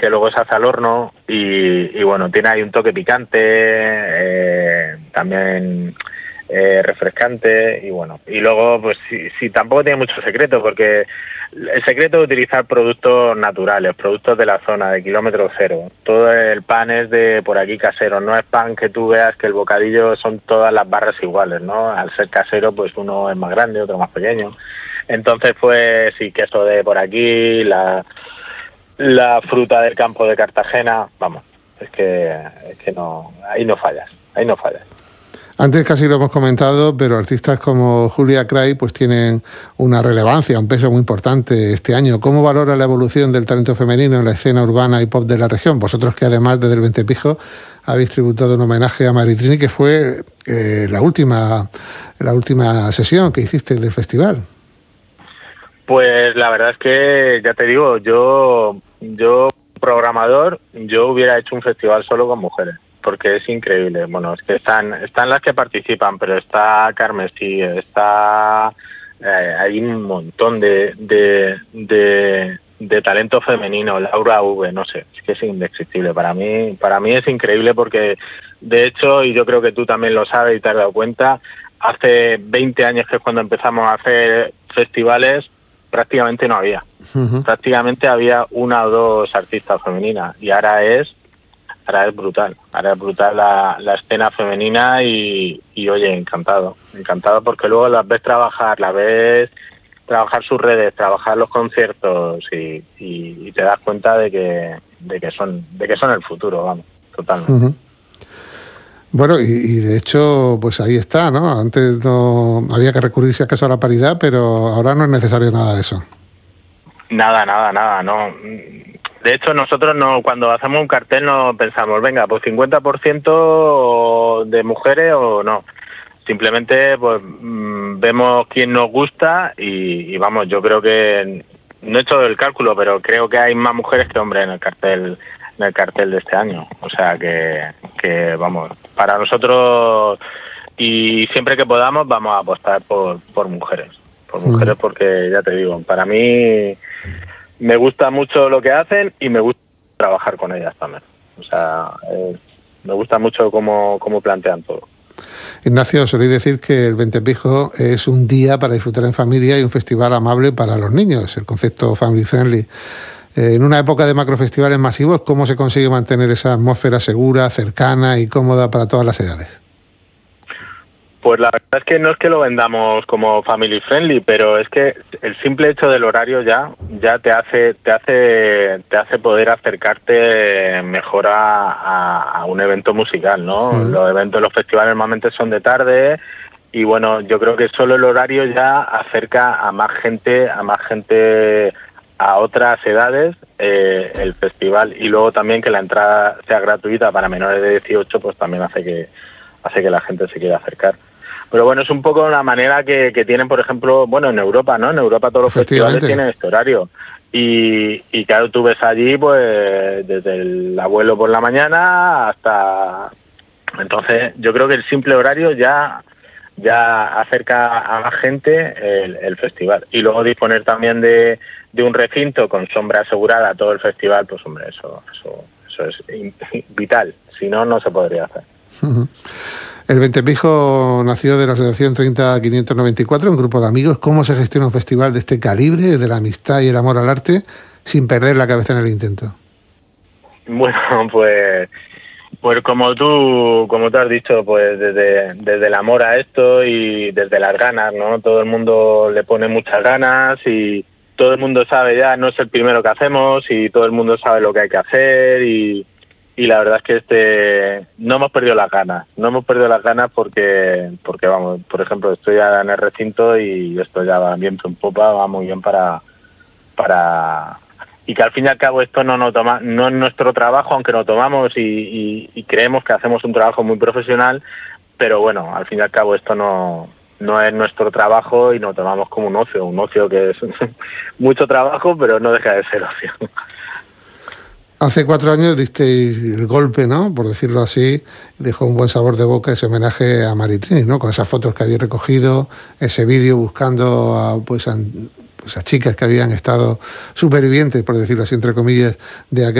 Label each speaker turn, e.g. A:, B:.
A: que luego se hace al horno y bueno, tiene ahí un toque picante, también refrescante y bueno. Y luego, pues sí, tampoco tiene mucho secreto, porque el secreto es utilizar productos naturales, productos de la zona, de kilómetro cero. Todo el pan es de por aquí casero, no es pan que tú veas que el bocadillo son todas las barras iguales, ¿no? Al ser casero, pues uno es más grande, otro más pequeño. Entonces, pues sí, queso de por aquí, la fruta del campo de Cartagena, vamos, es que no, ahí no fallas.
B: Antes casi lo hemos comentado, pero artistas como Julia Cray pues tienen una relevancia, un peso muy importante este año. ¿Cómo valora la evolución del talento femenino en la escena urbana y pop de la región? Vosotros que además desde el Ventepijo habéis tributado un homenaje a Maritrini, que fue la última sesión que hiciste del festival.
A: Pues la verdad es que, ya te digo, yo programador, yo hubiera hecho un festival solo con mujeres, porque es increíble. Bueno, es que están las que participan, pero está Carmesí, hay un montón de talento femenino, Laura V, no sé, es que es indescriptible. Para mí es increíble porque, de hecho, y yo creo que tú también lo sabes y te has dado cuenta, hace 20 años, que es cuando empezamos a hacer festivales, prácticamente no había. Uh-huh. Prácticamente había una o dos artistas femeninas y ahora es brutal. Ahora es brutal la escena femenina y oye, encantado porque luego las ves trabajar sus redes, trabajar los conciertos y te das cuenta de que son el futuro, vamos, totalmente. Uh-huh.
B: Bueno, y de hecho, pues ahí está, ¿no? Antes no había que recurrir si acaso a la paridad, pero ahora no es necesario nada de eso.
A: Nada, no. De hecho, nosotros cuando hacemos un cartel no pensamos, venga, pues 50% de mujeres o no. Simplemente pues vemos quién nos gusta y vamos, yo creo que, no he hecho el cálculo, pero creo que hay más mujeres que hombres en el cartel de este año. O sea que vamos, para nosotros, y siempre que podamos vamos a apostar por mujeres. Porque ya te digo, para mí me gusta mucho lo que hacen y me gusta trabajar con ellas también. O sea, me gusta mucho cómo plantean todo.
B: Ignacio, soléis decir que el Ventepijo es un día para disfrutar en familia y un festival amable para los niños, el concepto family friendly. En una época de macrofestivales masivos, ¿cómo se consigue mantener esa atmósfera segura, cercana y cómoda para todas las edades?
A: Pues la verdad es que no es que lo vendamos como family friendly, pero es que el simple hecho del horario ya te hace poder acercarte mejor a un evento musical, ¿no? Sí. Los festivales normalmente son de tarde y bueno, yo creo que solo el horario ya acerca a más gente a otras edades el festival, y luego también que la entrada sea gratuita para menores de 18, pues también hace que la gente se quiera acercar. Pero bueno, es un poco la manera que tienen, por ejemplo, bueno, en Europa, ¿no? En Europa todos los festivales tienen este horario. Y claro, tú ves allí, pues, desde el abuelo por la mañana hasta... Entonces, yo creo que el simple horario ya acerca a más gente el festival. Y luego disponer también de un recinto con sombra asegurada a todo el festival, pues, hombre, eso es vital. Si no, no se podría hacer.
B: Uh-huh. El Ventepijo nació de la Asociación 30-594, un grupo de amigos. ¿Cómo se gestiona un festival de este calibre, de la amistad y el amor al arte, sin perder la cabeza en el intento?
A: Bueno, pues como tú has dicho, pues desde el amor a esto y desde las ganas, ¿no? Todo el mundo le pone muchas ganas y todo el mundo sabe ya, no es el primero que hacemos y todo el mundo sabe lo que hay que hacer y la verdad es que no hemos perdido las ganas porque vamos, por ejemplo, estoy ya en el recinto y esto ya va viento en popa, va muy bien para y que al fin y al cabo esto no es nuestro trabajo, aunque lo tomamos y creemos que hacemos un trabajo muy profesional, pero bueno, al fin y al cabo esto no es nuestro trabajo y nos tomamos como un ocio que es mucho trabajo, pero no deja de ser ocio.
B: Hace 4 años disteis el golpe, ¿no? Por decirlo así, dejó un buen sabor de boca ese homenaje a Maritrini, ¿no? Con esas fotos que habéis recogido, ese vídeo buscando a chicas que habían estado supervivientes, por decirlo así, entre comillas, de aquel